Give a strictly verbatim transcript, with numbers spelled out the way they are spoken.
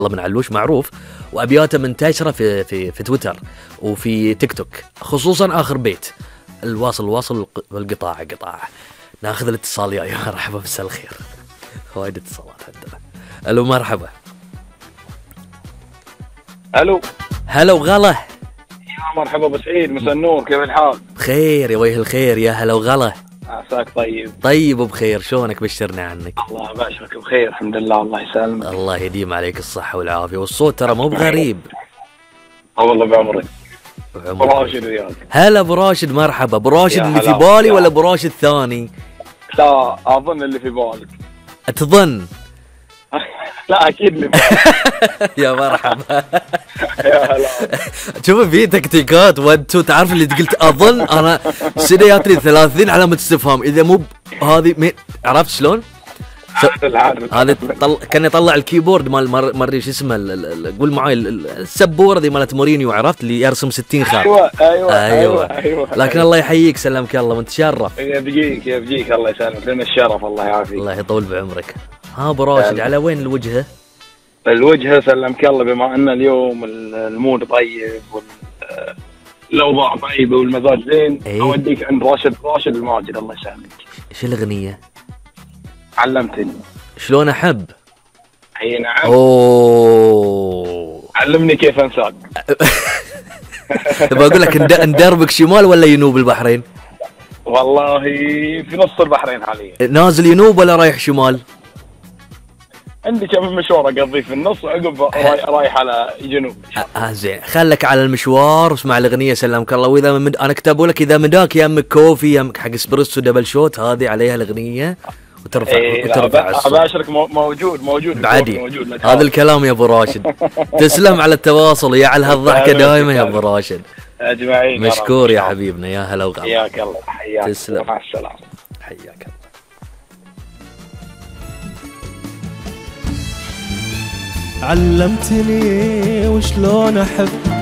من علوش معروف، وابياته منتشره في في في تويتر وفي تيك توك، خصوصا اخر بيت الواصل واصل والقطاع قطاع. ناخذ الاتصال. يا مرحبا، مساء الخير. وايد اتصالات عندنا. الو مرحبا. الو هلا وغلا. يا مرحبا ابو سعيد، مساء النور، كيف الحال؟ بخير يا وجه الخير، يا هلا وغلا. عساك طيب. طيب وبخير، شلونك؟ بشرنا عنك. الله يبشرك بخير، الحمد لله، الله يسلمك. الله يديم عليك الصحة والعافية، والصوت ترى مو بغريب. اه والله بعمرك. ابو راشد وياك. هلا ابو راشد، مرحبا. ابو راشد اللي في بالي ولا ابو راشد الثاني؟ لا اظن اللي في بالك. تظن؟ لا اكيد اللي في بالك. يا مرحبا. يا هلا. شوف في تكتيكات وانتو تعرف اللي قلت اظن انا سنياتي ثلاثين علامة استفهام، اذا مو هذه مين عرفت شلون؟ هذا طل... كان يطلع الكيبورد مال مر... مري شو اسمه ال... قول معاي السبوره ذي مالت مورينيو، عرفت اللي يرسم ستين خط. ايوه ايوه ايوه, أيوة. لكن الله يحييك، سلمك الله وانت شرف. يبجيك يبجيك، الله يسلمك، لنا الشرف، الله يعافيك. الله يطول بعمرك. ها ابو راشد، على وين الوجهه؟ الوجهه سلمك الله، بما ان اليوم المود طيب والاوضاع طيبه والمزاج زين، ايه؟ اوديك عند راشد راشد الماجد، الله يسلمك. ايش الاغنيه؟ علمتني. شلون احب؟ اي نعم. اوه علمني كيف انساك. بقول لك ندربك شمال ولا ينوب البحرين؟ والله في نص البحرين حاليا. نازل ينوب ولا رايح شمال؟ عندي كم مشوار اقضيه في النص، وعقب رايح على جنوب. اه زين، خلك على المشوار واسمع الاغنيه سلمك الله. واذا مد... انا كتبوا لك اذا مداك يمك كوفي يمك حق اسبريسو دبل شوت، هذه عليها الاغنيه وترفع ايه وترفع الصوت. اباشرك موجود موجود بعدي موجود. هذا الكلام يا ابو راشد. تسلم على التواصل، يا على هالضحكه دائما يا ابو راشد. اجمعين. مشكور يا حبيبنا، يا هلا وغلا. حياك الله. حياك. تسلم. مع السلامه. حياك الله. علمتني وشلون احب